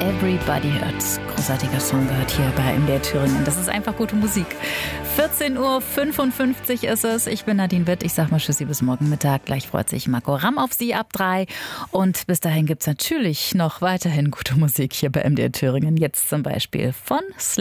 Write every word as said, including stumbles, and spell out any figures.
Everybody Hurts. Großartiger Song gehört hier bei M D R Thüringen. Das ist einfach gute Musik. vierzehn Uhr fünfundfünfzig ist es. Ich bin Nadine Witt. Ich sag mal Tschüssi bis morgen Mittag. Gleich freut sich Marco Ramm auf Sie ab drei. Und bis dahin gibt's natürlich noch weiterhin gute Musik hier bei M D R Thüringen. Jetzt zum Beispiel von Slim.